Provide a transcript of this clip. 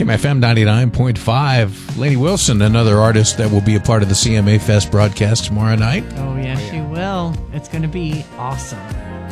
Kim FM 99.5. Lainey Wilson, another artist that will be a part of the CMA Fest broadcast tomorrow night. Oh, yes, she will. It's going to be awesome.